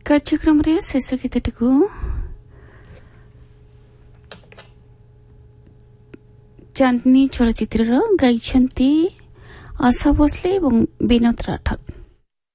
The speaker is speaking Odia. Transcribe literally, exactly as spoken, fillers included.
କାର୍ଯ୍ୟକ୍ରମ ରେ ଶେଷ ଗୀତଟିକୁ ଚାନ୍ଦନୀ ଚଳଚ୍ଚିତ୍ରର ଗାଇଛନ୍ତି ଆଶା ଭୋସଲେ ଏବଂ ବିନୋଦ ରାଠୋର।